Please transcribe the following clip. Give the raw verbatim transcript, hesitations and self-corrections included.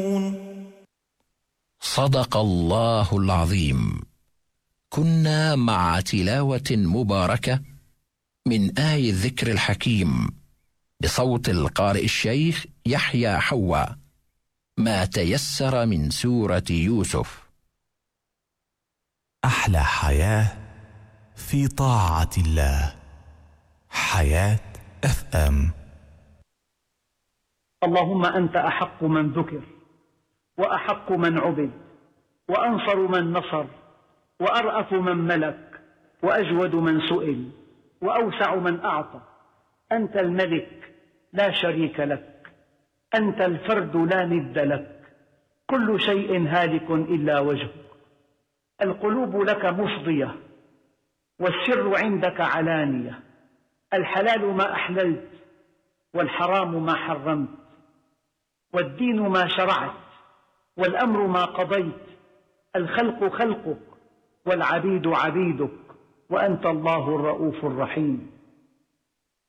صدق الله العظيم. كنا مع تلاوة مباركة من آي الذكر الحكيم بصوت القارئ الشيخ يحيى حوا، ما تيسر من سورة يوسف. أحلى حياة في طاعة الله. حياة اف ام. اللهم أنت أحق من ذكر، وأحق من عبد، وأنصر من نصر، وأرأف من ملك، وأجود من سئل، وأوسع من أعطى. أنت الملك لا شريك لك، أنت الفرد لا ند لك، كل شيء هالك إلا وجهك. القلوب لك مفضية، والسر عندك علانية. الحلال ما أحللت، والحرام ما حرمت، والدين ما شرعت، والأمر ما قضيت. الخلق خلقك، والعبيد عبيدك، وأنت الله الرؤوف الرحيم.